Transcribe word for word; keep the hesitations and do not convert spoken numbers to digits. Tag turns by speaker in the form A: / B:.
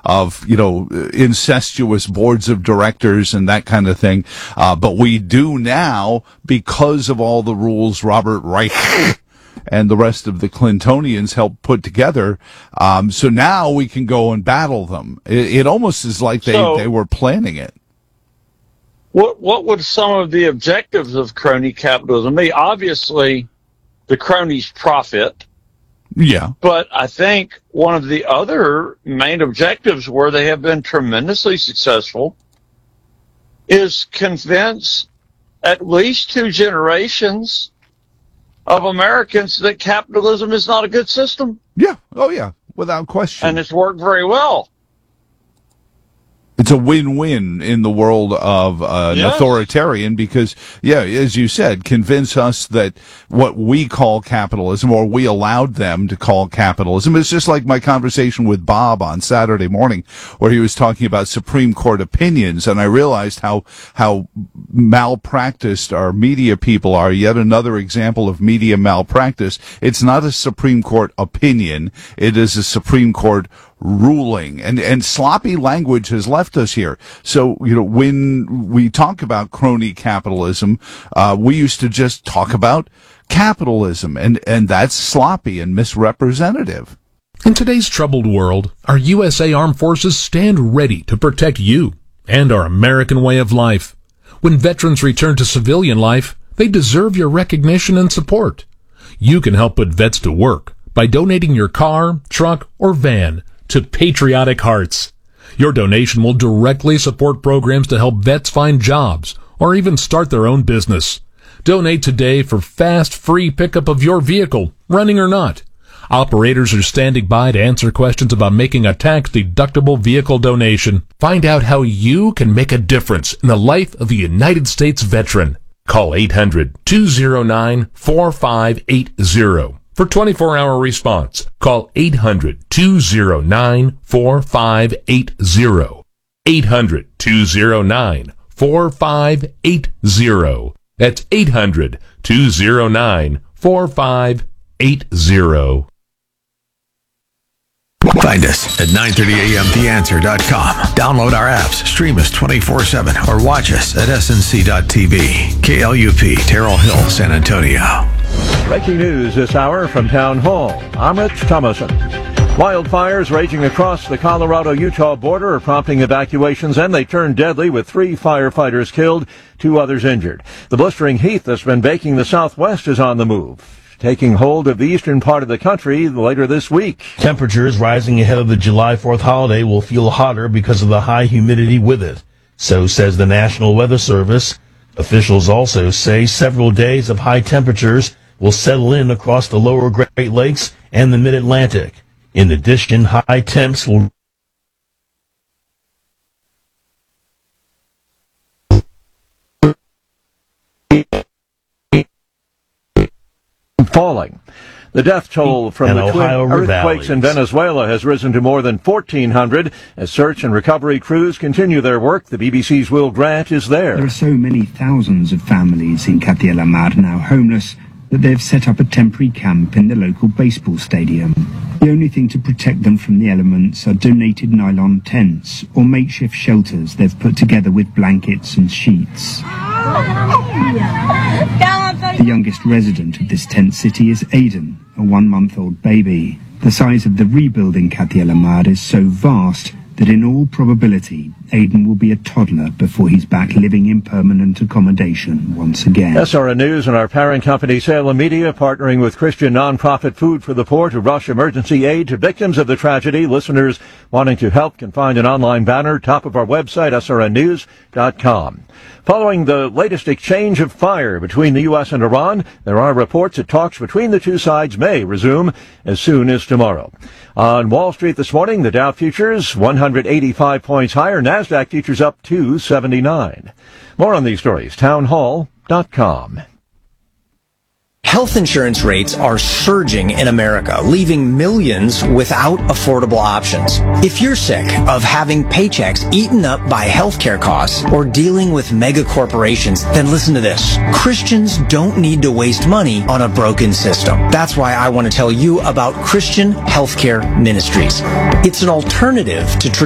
A: of, you know, incestuous boards of directors and that kind of thing. Uh, but we do now because of all the rules Robert Reich and the rest of the Clintonians helped put together. Um, so now we can go and battle them. It, it almost is like they,
B: so,
A: they were planning it.
B: What what would some of the objectives of crony capitalism be? Obviously, the cronies profit.
A: Yeah.
B: But I think one of the other main objectives, where they have been tremendously successful, is convince at least two generations of Americans that capitalism is not a good system.
A: Yeah. Oh, yeah. Without question.
B: And it's worked very well.
A: It's a win-win in the world of uh, an
B: yes.
A: authoritarian because, yeah, as you said, convince us that what we call capitalism, or we allowed them to call capitalism, is just like my conversation with Bob on Saturday morning, where he was talking about Supreme Court opinions, and I realized how how malpracticed our media people are. Yet another example of media malpractice. It's not a Supreme Court opinion. It is a Supreme Court ruling, and and sloppy language has left us here. So, you know, when we talk about crony capitalism, uh, we used to just talk about capitalism, and and that's sloppy and misrepresentative.
C: In today's troubled world, our U S A Armed Forces stand ready to protect you and our American way of life. When veterans return to civilian life, they deserve your recognition and support. You can help put vets to work by donating your car, truck, or van to Patriotic Hearts. Your donation will directly support programs to help vets find jobs or even start their own business. Donate today for fast, free pickup of your vehicle, running or not. Operators are standing by to answer questions about making a tax-deductible vehicle donation. Find out how you can make a difference in the life of a United States veteran. Call eight hundred, two oh nine, four five eight oh. For twenty-four hour response, call eight hundred, two oh nine, four five eight oh. eight hundred, two oh nine, four five eight oh. That's eight hundred, two oh nine, four five eight oh.
D: Find us at nine thirty a m the answer dot com. Download our apps, stream us twenty-four seven, or watch us at S N C dot T V. K L U P, Terrell Hill, San Antonio.
E: Breaking news this hour from Town Hall. I'm Rich Thomason. Wildfires raging across the Colorado-Utah border are prompting evacuations, and they turned deadly with three firefighters killed, two others injured. The blistering heat that's been baking the Southwest is on the move, taking hold of the eastern part of the country later this week.
F: Temperatures rising ahead of the July fourth holiday will feel hotter because of the high humidity with it. So says the National Weather Service. Officials also say several days of high temperatures will settle in across the lower Great Lakes and the Mid-Atlantic. In addition, high temps will
E: falling. The death toll from
F: and
E: the
F: Ohio
E: twin earthquakes in Venezuela has risen to more than fourteen hundred. As search and recovery crews continue their work, the B B C's Will Grant is there.
G: There are so many thousands of families in Katia La Mar now homeless that they've set up a temporary camp in the local baseball stadium. The only thing to protect them from the elements are donated nylon tents or makeshift shelters they've put together with blankets and sheets. The youngest resident of this tent city is Aidan, a one-month-old baby. The size of the rebuilding Katia La Mar is so vast that in all probability, Aidan will be a toddler before he's back living in permanent accommodation once again.
E: S R N News and our parent company Salem Media, partnering with Christian nonprofit Food for the Poor to rush emergency aid to victims of the tragedy. Listeners wanting to help can find an online banner top of our website, S R N news dot com. Following the latest exchange of fire between the U S and Iran, there are reports that talks between the two sides may resume as soon as tomorrow. On Wall Street this morning, the Dow futures one hundred eighty-five points higher, NASDAQ futures up two seventy-nine. More on these stories, town hall dot com.
H: Health insurance rates are surging in America, leaving millions without affordable options. If you're sick of having paychecks eaten up by healthcare costs or dealing with mega corporations, then listen to this. Christians don't need to waste money on a broken system. That's why I want to tell you about Christian Healthcare Ministries. It's an alternative to traditional